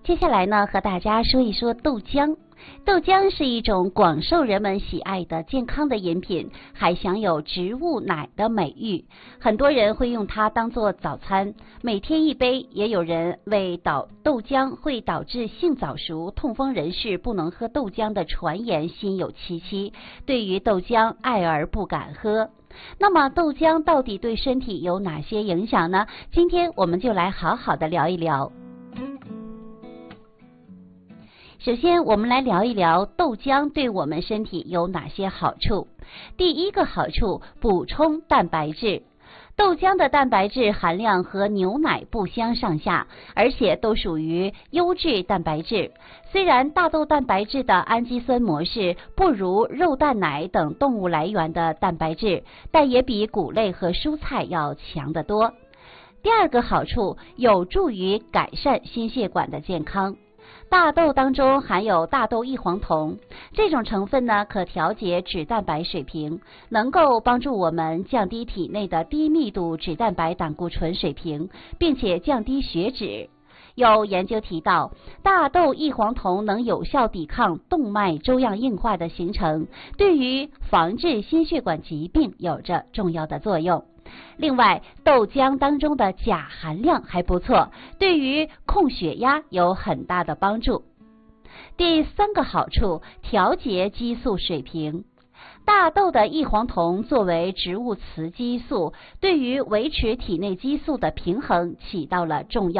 接下来呢，和大家说一说豆浆。豆浆是一种广受人们喜爱的健康的饮品，还享有植物奶的美誉。很多人会用它当做早餐，每天一杯。也有人为豆浆会导致性早熟、痛风人士不能喝豆浆的传言心有戚戚，对于豆浆爱而不敢喝。那么豆浆到底对身体有哪些影响呢？今天我们就来好好的聊一聊。首先，我们来聊一聊豆浆对我们身体有哪些好处。第一个好处，补充蛋白质。豆浆的蛋白质含量和牛奶不相上下，而且都属于优质蛋白质。虽然大豆蛋白质的氨基酸模式不如肉蛋奶等动物来源的蛋白质，但也比谷类和蔬菜要强得多。第二个好处，有助于改善心血管的健康。大豆当中含有大豆异黄酮，这种成分呢可调节脂蛋白水平，能够帮助我们降低体内的低密度脂蛋白胆固醇水平，并且降低血脂。有研究提到，大豆异黄酮能有效抵抗动脉粥样硬化的形成，对于防治心血管疾病有着重要的作用。另外，豆浆当中的钾含量还不错，对于控血压有很大的帮助。第三个好处，调节激素水平。大豆的异黄酮作为植物雌激素，对于维持体内激素的平衡起到了重要